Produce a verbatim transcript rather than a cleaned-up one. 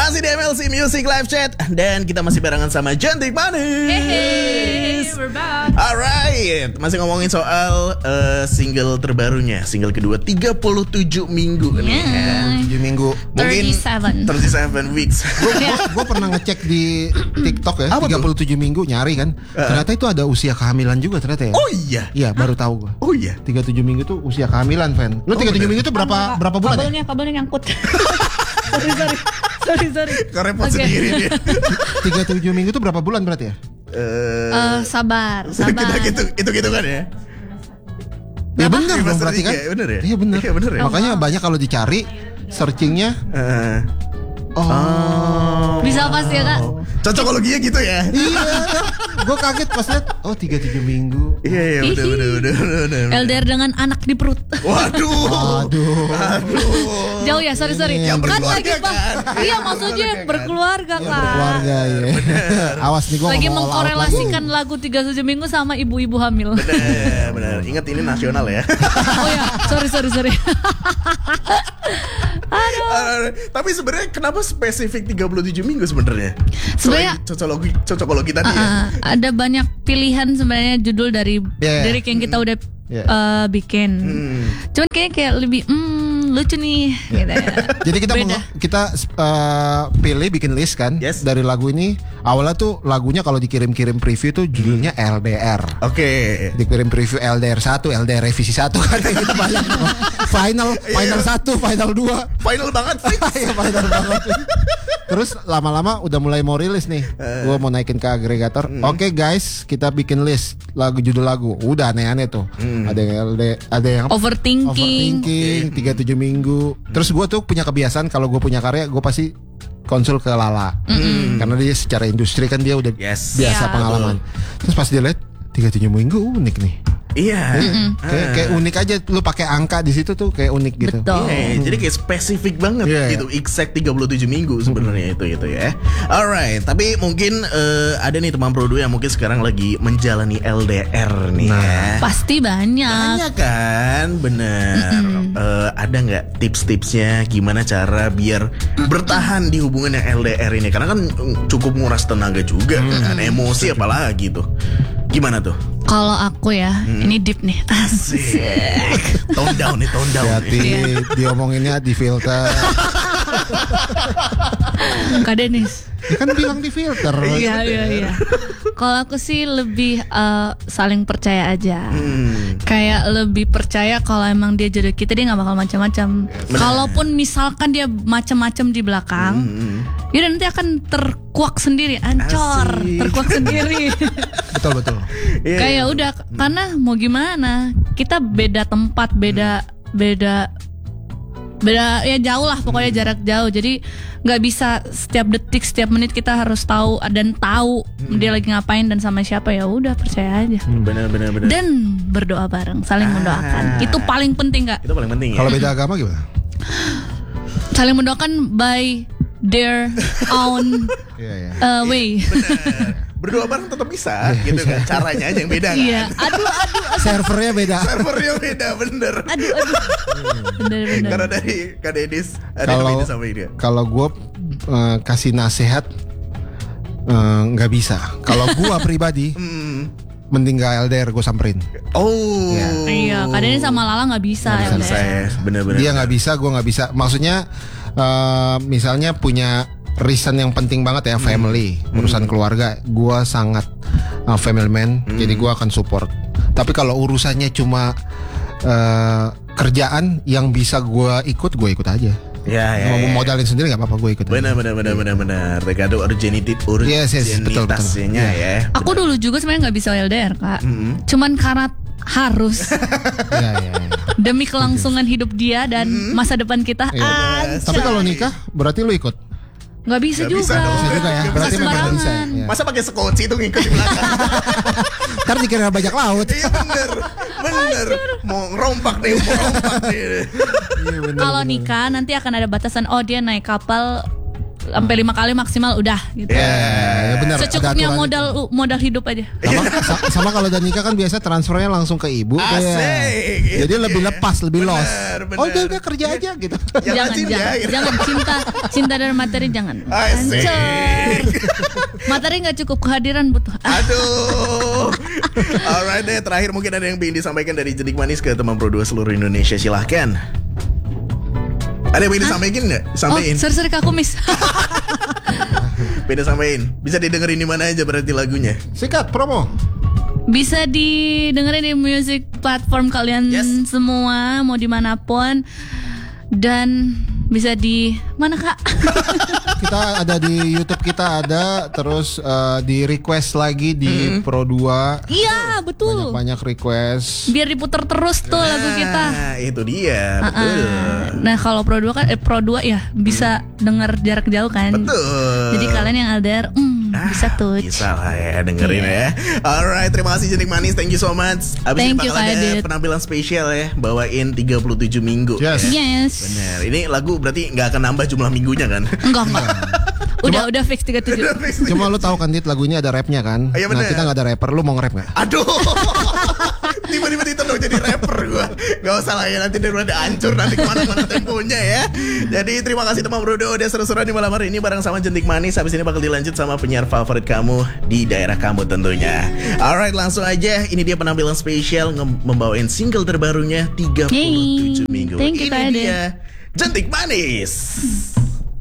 Masih di M L C Music Live Chat. Dan kita masih barengan sama Cantik Manis. Hey, we're back. Alright, masih ngomongin soal uh, single terbarunya, single kedua tiga puluh tujuh minggu nih Yeah. ya. tujuh minggu. Mungkin tiga puluh tujuh. tiga puluh tujuh weeks. Gue pernah ngecek di TikTok ya, Apa tiga puluh tujuh minggu nyari kan. Uh. Ternyata itu ada usia kehamilan juga ternyata ya. Oh iya. Iya, baru tahu gue. Oh iya. tiga puluh tujuh minggu tuh usia kehamilan, Fan. Lu Oh, tiga puluh tujuh bener. minggu tuh berapa berapa bulan ya? Kabelnya, kabelnya nyangkut. sorry, sorry, sorry, sorry. Kok repot Oke. sendiri dia. tiga puluh tujuh minggu tuh berapa bulan berarti ya? Eh, Eh, sabar, sabar. kita gitu, itu gitu kan ya. Ya Apa? benar Lima dong berarti kan? tiga, bener ya? Iya benar. Iya, bener ya? Makanya banyak kalau dicari searchingnya. Eh, Oh. Bisa pasti ya kak. Cocokologinya gitu ya. Iya. Gue kaget pas lihat. Oh tiga puluh tujuh minggu. Iya iya udah Hihi. udah udah udah udah. L D R dengan anak di perut. Waduh. Aduh. Aduh. Jauh ya, sorry sorry. Ini yang Kan berkeluarga lagi bang. kan? Iya maksudnya Berkeluarga kan? berkeluarga Iya, kak. Keluarga ya. Awas nih gue Lagi mengkorelasikan lagu tiga puluh tujuh minggu sama ibu-ibu hamil. Benar, benar. Ingat ini nasional ya. Oh ya, sorry sorry sorry. Uh, tapi sebenarnya kenapa spesifik tiga puluh tujuh minggu sebenarnya? Sebenarnya- Selain cocokologi cocokologi tadi ya. Uh, ada banyak pilihan sebenarnya judul dari Yeah. lirik yang kita udah Yeah. uh, bikin. Hmm. Cuman kayaknya kayak lebih hmm, lucu nih. Gitu ya. Jadi kita Beda. mau, kita uh, pilih bikin list kan Yes. dari lagu ini. Awalnya tuh lagunya kalau dikirim-kirim preview tuh judulnya L D R. Oke. Dikirim preview L D R satu, L D R revisi satu kan kayak gitu banyak. Final, final satu, final dua. Final banget fix. Iya final banget. Terus lama-lama udah mulai mau rilis nih. Gue mau naikin ke agregator. Oke guys, kita bikin list lagu judul lagu. Udah aneh-aneh tuh. Ada yang L D, ada yang Overthinking. overthinking, tiga puluh tujuh minggu. Terus gue tuh punya kebiasaan kalau gue punya karya, gue pasti konsul ke Lala. Karena dia secara industri kan dia udah Yes. biasa Iya. pengalaman. Terus pas dia lihat tiga puluh tujuh minggu unik nih. Iya. Kayak, kayak unik aja, lu pakai angka di situ tuh kayak unik gitu. Betul. Iya, jadi kayak spesifik banget Iya, gitu, exact tiga puluh tujuh minggu sebenarnya itu itu ya. Alright, tapi mungkin eh, ada nih teman Prodo yang mungkin sekarang lagi menjalani L D R nih ya. Pasti banyak. Banyak kan, bener. Eh, ada nggak tips-tipsnya gimana cara biar bertahan di hubungan yang L D R ini? Karena kan mm, cukup nguras tenaga juga, kan emosi apalagi tuh. Gimana tuh? Kalau aku ya, ini deep nih. Asik. Tone down nih, tone down. Hati nih. diomonginnya di filter. Kak Denis. Dia kan bilang di filter. Iya iya iya. Kalau aku sih lebih eh, saling percaya aja. Hmm. Kayak lebih percaya kalau emang dia jodoh kita, dia nggak bakal macam-macam. Kalaupun misalkan dia macam-macam di belakang, dia nanti akan terkuak sendiri, ancor, Asik. terkuak sendiri. Betul betul. Iya. Kayak udah, karena mau gimana, kita beda tempat, beda beda beda ya jauh lah pokoknya, jarak jauh. Jadi nggak bisa setiap detik setiap menit kita harus tahu dan tahu dia lagi ngapain dan sama siapa. Ya udah percaya aja Bener bener bener. dan berdoa bareng, saling mendoakan. Itu paling penting kak. Itu paling penting ya. Kalau beda agama gimana? Saling mendoakan by their own Iya iya. uh, way. Bener. Berdoa bareng tetap bisa gitu kan. Caranya aja yang beda kan. Iya. Aduh aduh Servernya beda. Servernya beda bener. aduh aduh. Bener bener. Karena dari Kak Dedis ada yang Kalau beda sama dia. kalau gue uh, kasih nasihat uh, nggak bisa. Kalau gue pribadi Hmm. mending gak L D R gue samperin. Oh. Iya, kadang sama Lala nggak bisa ya. Nggak Bisa ya, bener-bener. Dia nggak bisa, gue nggak bisa. Maksudnya uh, misalnya punya reason yang penting banget ya, family, urusan keluarga. Gue sangat uh, family man, jadi gue akan support. Tapi kalau urusannya cuma uh, kerjaan yang bisa gue ikut, gue ikut aja. Ya ya. Mau ya. modalin sendiri nggak apa-apa, gue ikut. aja. Benar benar benar benar benar. Tergantung urgenitas Yes, yes, betul, betul. urgenitasnya ya. Aku dulu juga sebenarnya nggak bisa L D R kak. Cuman karena harus Iya iya. iya. demi kelangsungan hidup dia dan masa depan kita. Iya. Anjay. Tapi kalau nikah berarti lu ikut. Nggak bisa Nggak bisa juga. dong. Bisa juga ya. Nggak Berarti bisa memang sembarangan. bisa. Ya. Masa pakai sekoci itu ngikut di belakang? Ntar dikira bajak laut. Iya bener, bener. Mau ngerompak nih, mau ngerompak nih. Iya, bener, Kalau bener. nikah nanti akan ada batasan. Oh dia naik kapal sampai lima kali maksimal udah gitu. Ya, ya benar. ada Secukupnya aturan modal itu. modal hidup aja. Sama, sa- sama kalau udah nikah kan biasa transfernya langsung ke ibu. Asik, kayak. Jadi itu lebih dia. lepas, lebih Benar, los. benar. Oh udah udah kerja aja gitu. Jangan jangan cinta, jangan, gitu. jangan cinta cinta dan materi jangan. Asik. Hancur. Materi nggak cukup, kehadiran butuh. Ah, Aduh. Alright deh, terakhir mungkin ada yang ingin disampaikan dari Jentik Manis ke teman Pro dua seluruh Indonesia, silahkan. Ada yang ingin disampaikan nggak? oh, Sampaikan. sorry sorry Kak Kumis. Beda sampein. Bisa didengerin di mana aja berarti lagunya. Sikat promo. Bisa didengerin di music platform kalian Yes. semua, mau dimanapun. Dan bisa di mana Kak? Kita ada di YouTube, kita ada terus eh, di request lagi di Pro dua. Iya betul. Banyak request. Biar diputer terus tuh lagu kita. Nah, itu dia, betul. Ah, nah kalau Pro dua kan eh, Pro dua ya bisa denger jarak jauh kan. Betul. Jadi kalian yang L D R hmm, Ah, bisa touch. Bisa lah ya dengerin ya. Alright, terima kasih Jentik Manis, thank you so much. Abis Thank ini you, bakal Kak ada Adit. penampilan spesial ya, bawain tiga puluh tujuh minggu. Yes. ya. Yes. Bener, ini lagu berarti nggak akan nambah jumlah minggunya kan? Enggak enggak. Udah udah fix tiga puluh tujuh. Cuma lu tahu kan Dit, lagu ini ada rapnya kan? Iya, Nah bener. kita nggak ada rapper, lu mau nge-rap nggak? Aduh. Tiba-tiba ditendang jadi rapper gue. Gak usah lah ya, nanti udah hancur nanti kemana-mana temponya ya. Jadi terima kasih teman Brodo udah seru-seruan di malam hari ini bareng sama Jentik Manis. Habis ini bakal dilanjut sama penyiar favorit kamu di daerah kamu tentunya. Alright, langsung aja. Ini dia penampilan spesial nge- membawain single terbarunya tiga puluh tujuh Yay. minggu. Thank you, Ini Kak Adit. dia Jentik Manis.